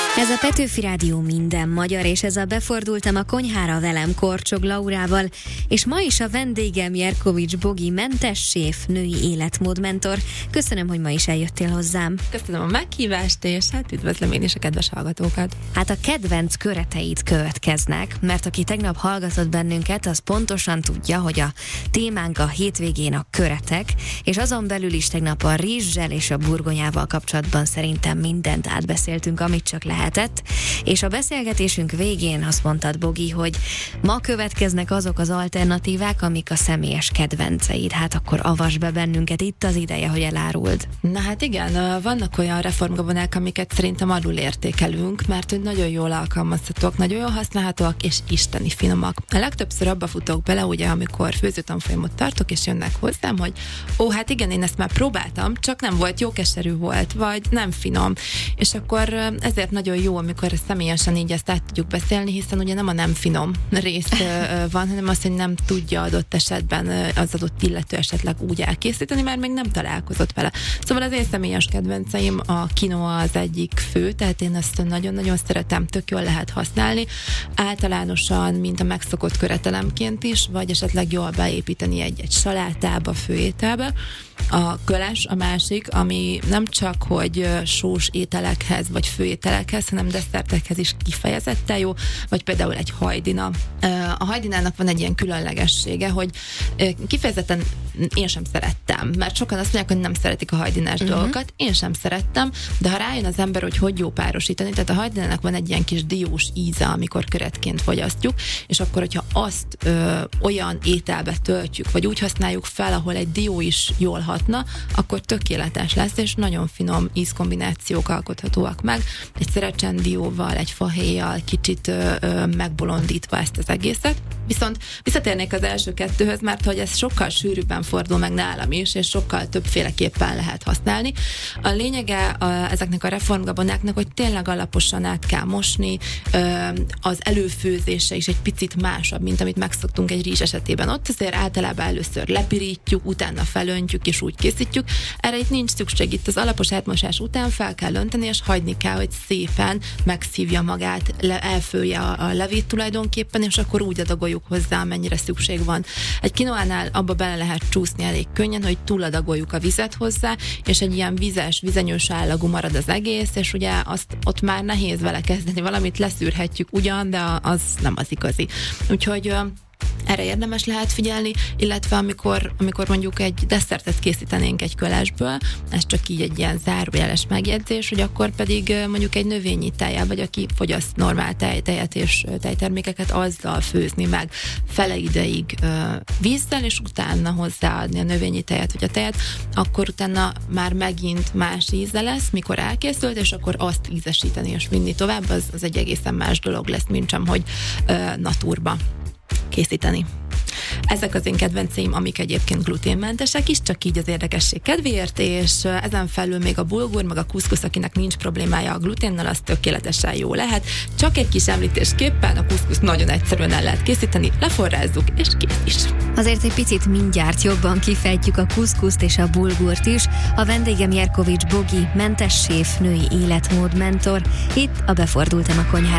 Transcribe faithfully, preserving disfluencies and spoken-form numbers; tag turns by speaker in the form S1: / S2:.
S1: Ez a Petőfi Rádió minden magyar, és ez a Befordultam a konyhára velem Korcsog Laurával, és ma is a vendégem Jerkovics Bogi, mentes séf, női életmódmentor. Köszönöm, hogy ma is eljöttél hozzám.
S2: Köszönöm a meghívást, és hát üdvözlöm én is a kedves hallgatókat.
S1: Hát a kedvenc köreteid következnek, mert aki tegnap hallgatott bennünket, az pontosan tudja, hogy a témánk a hétvégén a köretek, és azon belül is tegnap a rizssel és a burgonyával kapcsolatban szerintem mindent átbeszéltünk, amit csak lehet. És a beszélgetésünk végén azt mondtad, Bogi, hogy ma következnek azok az alternatívák, amik a személyes kedvenceid. Hát akkor avasd be bennünket, itt az ideje, hogy eláruld.
S2: Na hát igen, vannak olyan reformgabonák, amiket szerintem alul értékelünk, mert hogy nagyon jól alkalmazhatóak, nagyon jól használhatóak, és isteni finomak. A legtöbbször abba futok bele, ugye, amikor főzőtanfolyamot tartok, és jönnek hozzám, hogy ó, hát igen, én ezt már próbáltam, csak nem volt jó, keserű volt, vagy nem finom. És akkor ezért nagyon jó, amikor személyesen így ezt át tudjuk beszélni, hiszen ugye nem a nem finom rész van, hanem az, hogy nem tudja adott esetben az adott illető esetleg úgy elkészíteni, mert még nem találkozott vele. Szóval az én személyes kedvenceim, a quinoa az egyik fő, tehát én ezt nagyon-nagyon szeretem, tök jól lehet használni. Általánosan, mint a megszokott köretelemként is, vagy esetleg jól beépíteni egy-egy salátába, főételbe. A köles a másik, ami nem csak, hogy sós ételekhez, vagy főételekhez, hanem desszertekhez is kifejezetten jó, vagy például egy hajdina. A hajdinának van egy ilyen különlegessége, hogy kifejezetten én sem szerettem, mert sokan azt mondják, hogy nem szeretik a hajdinás uh-huh. dolgokat, én sem szerettem, de ha rájön az ember, hogy hogy jó párosítani, tehát a hajdinának van egy ilyen kis diós íze, amikor köretként fogyasztjuk, és akkor, hogyha azt ö, olyan ételbe töltjük, vagy úgy használjuk fel, ahol egy dió is jól hatna, akkor tökéletes lesz, és nagyon finom ízkombinációk alkothatóak meg, egy szerecsendióval, egy fahéjjal, kicsit ö, ö, megbolondítva ezt az egészet. Viszont visszatérnék az első kettőhöz, mert hogy ez sokkal sűrűbben fordul meg nálam is, és sokkal többféleképpen lehet használni. A lényege a, ezeknek a reformgabonáknak, hogy tényleg alaposan át kell mosni, ö, az előfőzése is egy picit másabb, mint amit megszoktunk egy rizs esetében. Ott azért általában először lepirítjuk, utána felöntjük, és úgy készítjük. Erre itt nincs szükség, itt az alapos átmosás után fel kell önteni, és hagyni kell, hogy szépen megszívja magát, le, elfője a, a levét tulajdonképpen, és akkor úgy adagoljuk hozzá, amennyire szükség van. Egy quinoánál abba bele lehet csúszni elég könnyen, hogy túladagoljuk a vizet hozzá, és egy ilyen vizes, vizenyős állagú marad az egész, és ugye azt ott már nehéz vele kezdeni, valamit leszűrhetjük ugyan, de az nem az igazi. Úgyhogy erre érdemes lehet figyelni, illetve amikor, amikor mondjuk egy desszertet készítenénk egy kölesből, ez csak így egy ilyen zárójeles megjegyzés, hogy akkor pedig mondjuk egy növényi tejjel, vagy aki fogyaszt normál tej, tejet és tejtermékeket, azzal főzni meg fele ideig vízzel, és utána hozzáadni a növényi tejet, vagy a tejet, akkor utána már megint más íze lesz, mikor elkészült, és akkor azt ízesíteni és vinni tovább, az, az egy egészen más dolog lesz, mint sem, hogy naturba készíteni. Ezek az én kedvenceim, amik egyébként gluténmentesek is, csak így az érdekesség kedvéért, és ezen felül még a bulgur, meg a kuszkusz, akinek nincs problémája a gluténnel, az tökéletesen jó lehet. Csak egy kis említésképpen a kuszkuszt nagyon egyszerűen el lehet készíteni, leforrázzuk, és kész is.
S1: Azért egy picit mindjárt jobban kifejtjük a kuszkuszt és a bulgurt is. A vendégem Jerkovics Bogi, mentes séf, női életmódmentor. Itt a Befordultam a konyhára.